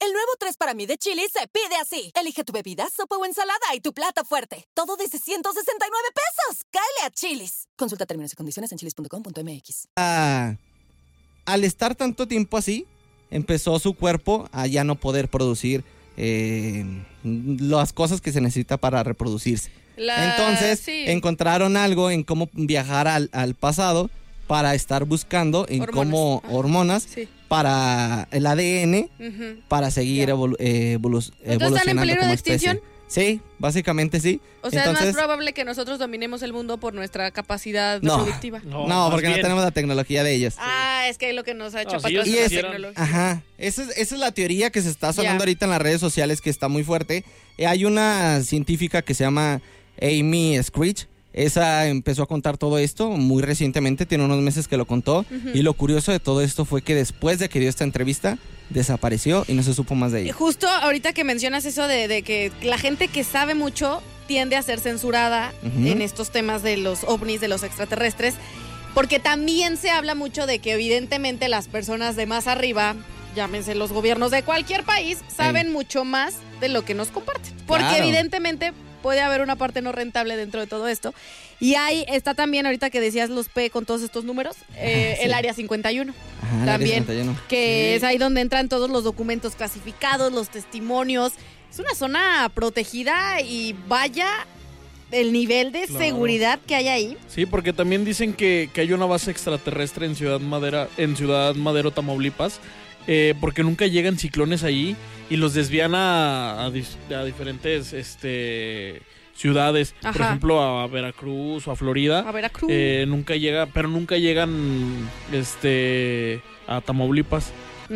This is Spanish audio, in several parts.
El nuevo 3 para mí de Chili's se pide así. Elige tu bebida, sopa o ensalada y tu plato fuerte. Todo desde 169 pesos. ¡Cáele a Chili's! Consulta términos y condiciones en chili's.com.mx. Al estar tanto tiempo así, empezó su cuerpo a ya no poder producir las cosas que se necesita para reproducirse. Entonces, encontraron algo en cómo viajar al pasado para estar buscando en cómo hormonas para el ADN, para seguir evolucionando. ¿Están en peligro de extinción? Especie. Sí, básicamente sí. O sea, entonces, es más probable que nosotros dominemos el mundo por nuestra capacidad reproductiva. No, porque no tenemos la tecnología de ellos. Es que es lo que nos ha hecho para atrás la tecnología. Ajá, esa es la teoría que se está sonando ahorita en las redes sociales, que está muy fuerte. Hay una científica que se llama Amy Screech. Esa empezó a contar todo esto muy recientemente, tiene unos meses que lo contó. Y lo curioso de todo esto fue que después de que dio esta entrevista, desapareció y no se supo más de ella. Justo ahorita que mencionas eso de que la gente que sabe mucho tiende a ser censurada en estos temas de los ovnis, de los extraterrestres, porque también se habla mucho de que evidentemente las personas de más arriba, llámense los gobiernos de cualquier país, saben mucho más de lo que nos comparten. Porque evidentemente puede haber una parte no rentable dentro de todo esto. Y ahí está también, ahorita que decías los P con todos estos números, el Área 51. También, 51. Que es ahí donde entran todos los documentos clasificados, los testimonios. Es una zona protegida y vaya el nivel de seguridad que hay ahí. Sí, porque también dicen que hay una base extraterrestre en Ciudad Madero, Tamaulipas, porque nunca llegan ciclones ahí y los desvían a diferentes ciudades, por ejemplo a Veracruz o a Florida. A Veracruz. Nunca llegan a Tamaulipas.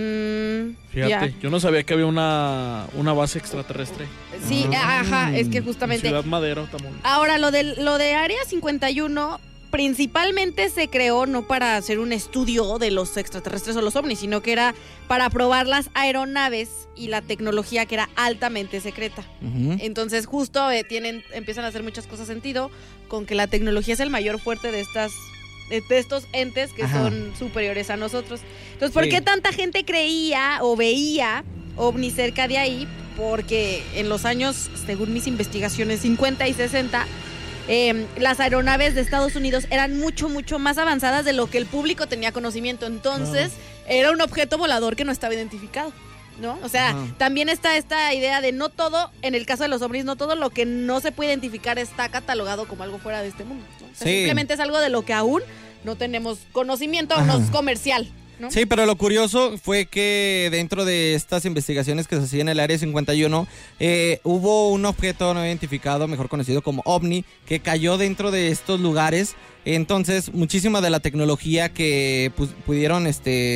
Fíjate, yo no sabía que había una base extraterrestre. Sí, es que justamente Ciudad Madero, Tamaulipas. Ahora, lo de Área 51 principalmente se creó no para hacer un estudio de los extraterrestres o los ovnis, sino que era para probar las aeronaves y la tecnología que era altamente secreta. Entonces justo empiezan a hacer muchas cosas sentido con que la tecnología es el mayor fuerte de estos entes que son superiores a nosotros. Entonces, ¿por qué tanta gente creía o veía ovnis cerca de ahí? Porque en los años, según mis investigaciones, 50 y 60, las aeronaves de Estados Unidos eran mucho, mucho más avanzadas de lo que el público tenía conocimiento. Entonces, era un objeto volador que no estaba identificado, ¿no? O sea, también está esta idea de no todo, en el caso de los ovnis, no todo lo que no se puede identificar está catalogado como algo fuera de este mundo, ¿no? O sea, simplemente es algo de lo que aún no tenemos conocimiento, no es comercial, ¿no? Sí, pero lo curioso fue que dentro de estas investigaciones que se hacían en el Área 51, hubo un objeto no identificado, mejor conocido como OVNI, que cayó dentro de estos lugares. Entonces, muchísima de la tecnología que pudieron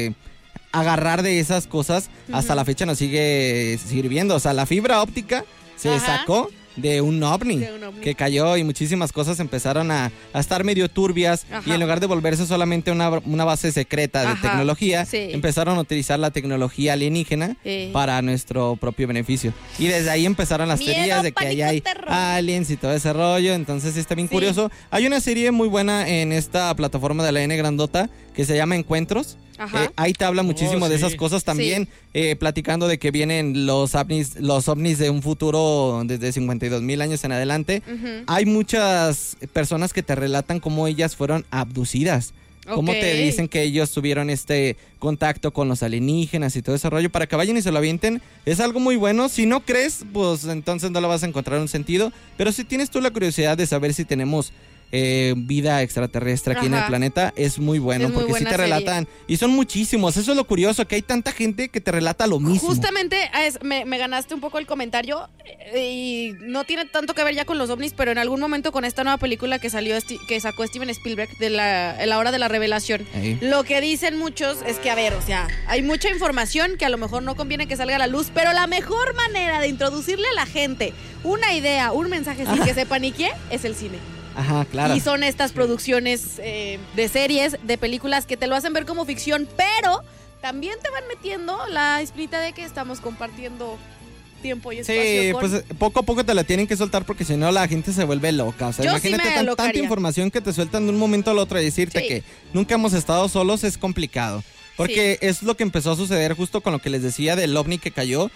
agarrar de esas cosas, hasta la fecha nos sigue sirviendo. O sea, la fibra óptica se sacó de un ovni que cayó y muchísimas cosas empezaron a estar medio turbias y en lugar de volverse solamente una base secreta de tecnología, empezaron a utilizar la tecnología alienígena para nuestro propio beneficio. Y desde ahí empezaron las teorías de que ahí hay aliens y todo ese rollo. Entonces está bien curioso. Hay una serie muy buena en esta plataforma de la N grandota que se llama Encuentros. Ahí te habla muchísimo de esas cosas también, platicando de que vienen los ovnis de un futuro desde 52,000 años en adelante. Hay muchas personas que te relatan cómo ellas fueron abducidas, cómo te dicen que ellos tuvieron contacto con los alienígenas y todo ese rollo, para que vayan y se lo avienten. Es algo muy bueno. Si no crees, pues entonces no le vas a encontrar un sentido, pero si tienes tú la curiosidad de saber si tenemos vida extraterrestre aquí en el planeta, es muy bueno, porque sí te relatan, y son muchísimos. Eso es lo curioso, que hay tanta gente que te relata lo mismo. Justamente me ganaste un poco el comentario, y no tiene tanto que ver ya con los ovnis, pero en algún momento con esta nueva película que sacó Steven Spielberg de la hora de la revelación, lo que dicen muchos es que, a ver, o sea, hay mucha información que a lo mejor no conviene que salga a la luz, pero la mejor manera de introducirle a la gente una idea, un mensaje sin que se panique, es el cine. Claro. Y son estas producciones de series, de películas que te lo hacen ver como ficción, pero también te van metiendo la espinita de que estamos compartiendo tiempo y espacio. Sí, pues poco a poco te la tienen que soltar, porque si no la gente se vuelve loca. O sea, imagínate tanta información que te sueltan de un momento al otro, y decirte que nunca hemos estado solos es complicado. Porque es lo que empezó a suceder justo con lo que les decía del ovni que cayó.